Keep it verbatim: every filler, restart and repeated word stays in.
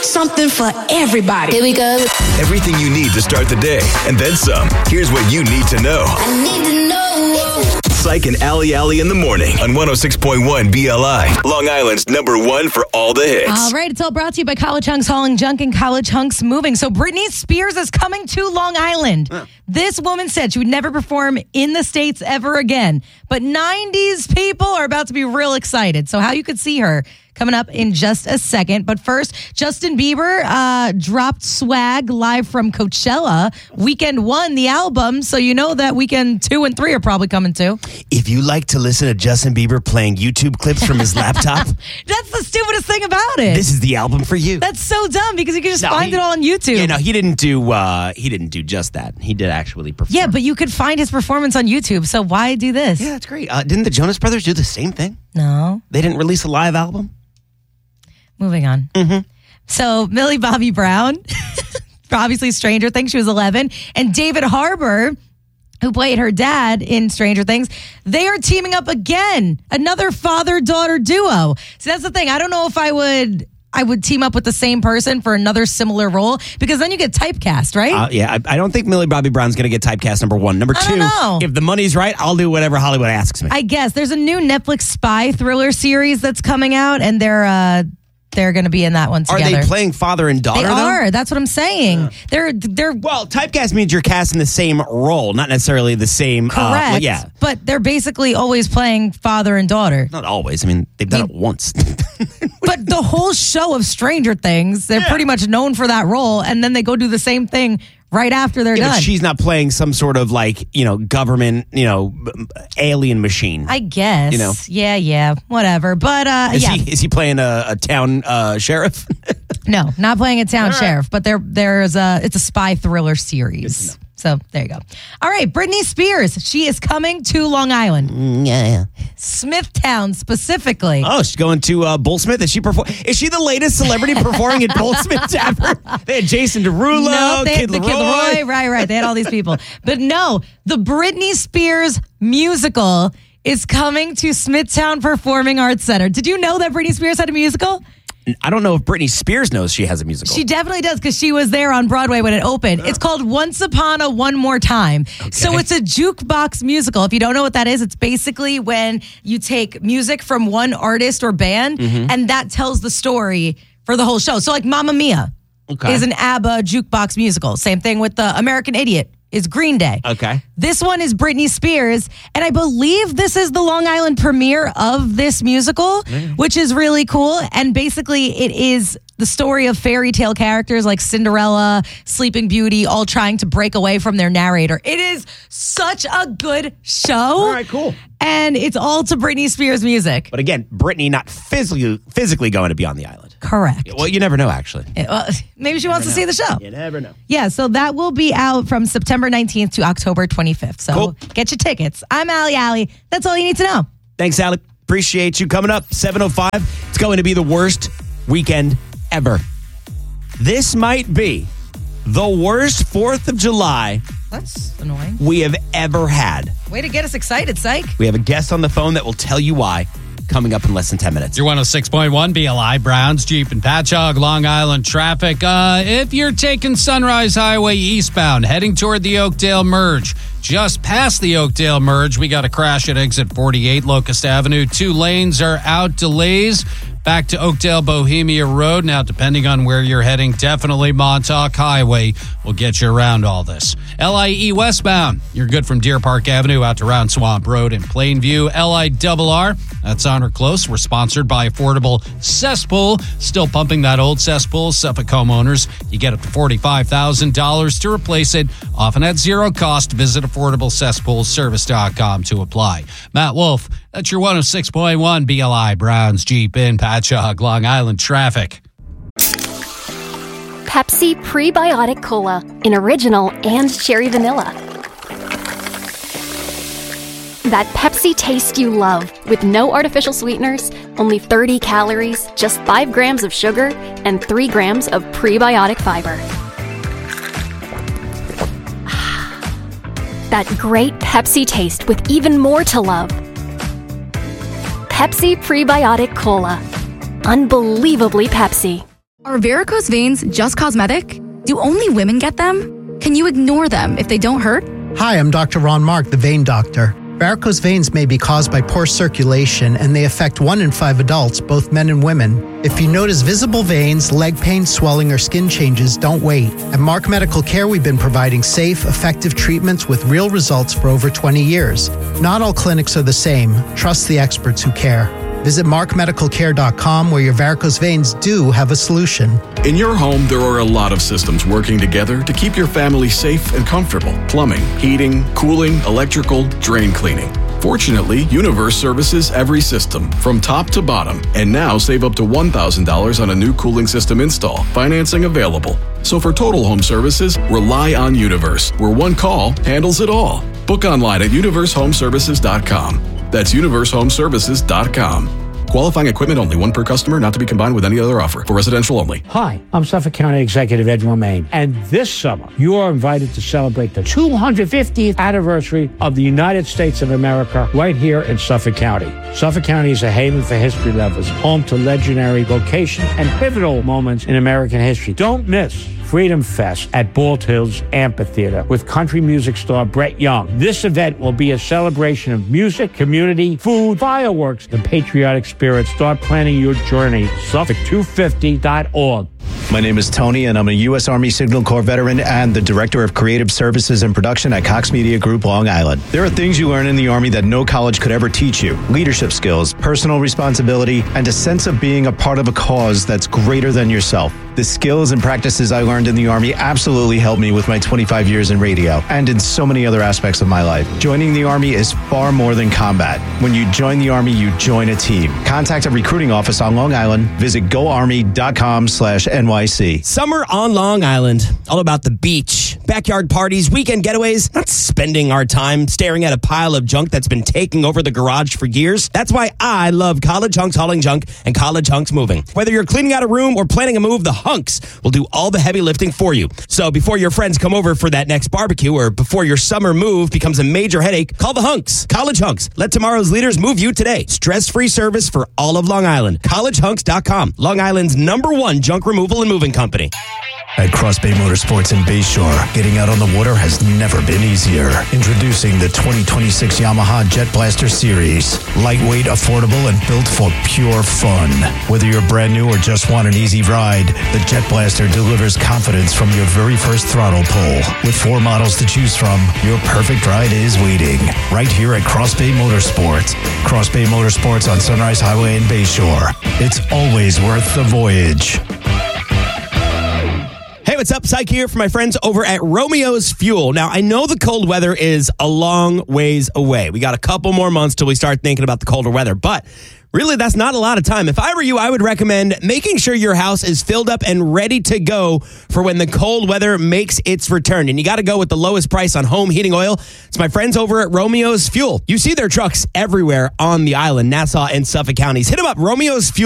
something for everybody. Here we go. Everything you need to start the day, and then some. Here's what you need to know. I need to know. Psych and Allie Allie in the morning on one oh six point one B L I. Long Island's number one for all the hits. All right, it's all brought to you by College Hunks Hauling Junk and College Hunks Moving. So Britney Spears is coming to Long Island. Huh. This woman said she would never perform in the States ever again. But nineties people are about to be real excited. So how you could see her coming up in just a second. But first, Justin Bieber uh, dropped Swag live from Coachella. Weekend one, the album. So you know that weekend two and three are probably coming too. If you like to listen to Justin Bieber playing YouTube clips from his laptop, that's the stupidest thing about it. This is the album for you. That's so dumb because you can just no, find he, it all on YouTube. Yeah, no, he didn't do. Uh, he didn't do just that. He did actually perform. Yeah, but you could find his performance on YouTube. So why do this? Yeah, that's great. Uh, didn't the Jonas Brothers do the same thing? No, they didn't release a live album. Moving on. Mm-hmm. So Millie Bobby Brown, obviously Stranger Things, she was eleven, and David Harbour, who played her dad in Stranger Things, they are teaming up again. Another father-daughter duo. So that's the thing. I don't know if I would... I would team up with the same person for another similar role because then you get typecast, right? Uh, yeah, I, I don't think Millie Bobby Brown's going to get typecast, number one. Number I two, don't know. If the money's right, I'll do whatever Hollywood asks me. I guess. There's a new Netflix spy thriller series that's coming out, and they're uh, they're going to be in that one together. Are they playing father and daughter, They though? are. That's what I'm saying. Yeah. They're they're Well, typecast means you're casting the same role, not necessarily the same... Correct. Uh, well, yeah. But they're basically always playing father and daughter. Not always. I mean, they've done they, it once. But the whole show of Stranger Things, they're yeah. pretty much known for that role, and then they go do the same thing right after they're yeah, done. But she's not playing some sort of like, you know, government, you know, alien machine. I guess. You know? Yeah, yeah, whatever. But uh, is yeah. He, is he playing a, a town uh, sheriff? No, not playing a town right. sheriff, but there there's a it's a spy thriller series. So there you go. All right, Britney Spears. She is coming to Long Island. Mm, yeah, yeah. Smithtown specifically. Oh, she's going to uh, Bull Smith. Is she perform? Is she the latest celebrity performing at Bull Smith ever? They had Jason Derulo, no, they Kid had the Leroy. Kid Leroy. Right, right. They had all these people. But no, the Britney Spears musical is coming to Smithtown Performing Arts Center. Did you know that Britney Spears had a musical? I don't know if Britney Spears knows she has a musical. She definitely does because she was there on Broadway when it opened. It's called Once Upon a One More Time. Okay. So it's a jukebox musical. If you don't know what that is, it's basically when you take music from one artist or band mm-hmm. and that tells the story for the whole show. So like Mamma Mia okay. is an ABBA jukebox musical. Same thing with the American Idiot is Green Day. Okay. This one is Britney Spears, and I believe this is the Long Island premiere of this musical, mm. which is really cool. And basically, it is the story of fairy tale characters like Cinderella, Sleeping Beauty, all trying to break away from their narrator. It is such a good show. All right, cool. And it's all to Britney Spears music. But again, Britney not physically physically going to be on the island. Correct. Well, you never know, actually. It, well, maybe she wants to know. see the show. You never know. Yeah, so that will be out from September nineteenth to October twenty-fifth. So cool. Get your tickets. I'm Allie Allie. That's all you need to know. Thanks, Allie. Appreciate you. Coming up, seven oh five. It's going to be the worst weekend ever. This might be the worst fourth of July That's annoying. we have ever had. Way to get us excited, Psych. We have a guest on the phone that will tell you why coming up in less than ten minutes. You're one oh six point one B L I, Browns, Jeep, and Patchogue, Long Island traffic. Uh, if you're taking Sunrise Highway eastbound, heading toward the Oakdale Merge, just past the Oakdale Merge, we got a crash at exit forty-eight, Locust Avenue. Two lanes are out, delays. Back to Oakdale Bohemia Road. Now, depending on where you're heading, definitely Montauk Highway will get you around all this. L I E westbound, you're good from Deer Park Avenue out to Round Swamp Road in Plainview. L I R R, that's on or close. We're sponsored by Affordable Cesspool. Still pumping that old cesspool. Suffolk homeowners, you get up to forty-five thousand dollars to replace it, often at zero cost. Visit affordable cesspool service dot com to apply. Matt Wolf, that's your one oh six point one B L I, Browns, Jeep, in Patchogue, Long Island traffic. Pepsi Prebiotic Cola in original and cherry vanilla. That Pepsi taste you love with no artificial sweeteners, only thirty calories, just five grams of sugar, and three grams of prebiotic fiber. That great Pepsi taste with even more to love. Pepsi Prebiotic Cola. Unbelievably Pepsi. Are varicose veins just cosmetic? Do only women get them? Can you ignore them if they don't hurt? Hi, I'm Doctor Ron Mark, the vein doctor. Varicose veins may be caused by poor circulation, and they affect one in five adults, both men and women. If you notice visible veins, leg pain, swelling, or skin changes, don't wait. At Mark Medical Care, we've been providing safe, effective treatments with real results for over twenty years. Not all clinics are the same. Trust the experts who care. Visit mark medical care dot com, where your varicose veins do have a solution. In your home, there are a lot of systems working together to keep your family safe and comfortable. Plumbing, heating, cooling, electrical, drain cleaning. Fortunately, Universe services every system from top to bottom, and now save up to one thousand dollars on a new cooling system install. Financing available. So for total home services, rely on Universe, where one call handles it all. Book online at universe home services dot com. That's universe home services dot com. Qualifying equipment only, one per customer, not to be combined with any other offer. For residential only. Hi, I'm Suffolk County Executive Ed Romaine, and this summer you are invited to celebrate the two hundred fiftieth anniversary of the United States of America right here in Suffolk County. Suffolk County is a haven for history lovers, home to legendary locations and pivotal moments in American history. Don't miss Freedom Fest at Bald Hills Amphitheater with country music star Brett Young. This event will be a celebration of music, community, food, fireworks, and patriotic spirit. Start planning your journey. Suffolk two fifty dot org. My name is Tony, and I'm a U S Army Signal Corps veteran and the Director of Creative Services and Production at Cox Media Group, Long Island. There are things you learn in the Army that no college could ever teach you. Leadership skills, personal responsibility, and a sense of being a part of a cause that's greater than yourself. The skills and practices I learned in the Army absolutely helped me with my twenty-five years in radio and in so many other aspects of my life. Joining the Army is far more than combat. When you join the Army, you join a team. Contact a recruiting office on Long Island. Visit go army dot com slash N Y C. Summer on Long Island, all about the beach, backyard parties, weekend getaways, not spending our time staring at a pile of junk that's been taking over the garage for years. That's why I love College Hunks Hauling Junk and College Hunks Moving. Whether you're cleaning out a room or planning a move, the Hunks will do all the heavy lifting for you. So before your friends come over for that next barbecue or before your summer move becomes a major headache, call the Hunks. College Hunks. Let tomorrow's leaders move you today. Stress-free service for all of Long Island. college hunks dot com. Long Island's number one junk removal and moving company. At Cross Bay Motorsports in Bayshore, getting out on the water has never been easier. Introducing the twenty twenty-six Yamaha Jet Blaster Series. Lightweight, affordable, and built for pure fun. Whether you're brand new or just want an easy ride, the Jet Blaster delivers confidence from your very first throttle pull. With four models to choose from, your perfect ride is waiting. Right here at Cross Bay Motorsports. Cross Bay Motorsports on Sunrise Highway in Bayshore. It's always worth the voyage. Hey, what's up? Psych here for my friends over at Romeo's Fuel. Now, I know the cold weather is a long ways away. We got a couple more months till we start thinking about the colder weather, but really, that's not a lot of time. If I were you, I would recommend making sure your house is filled up and ready to go for when the cold weather makes its return. And you got to go with the lowest price on home heating oil. It's my friends over at Romeo's Fuel. You see their trucks everywhere on the island, Nassau and Suffolk counties. Hit them up, Romeo's Fuel.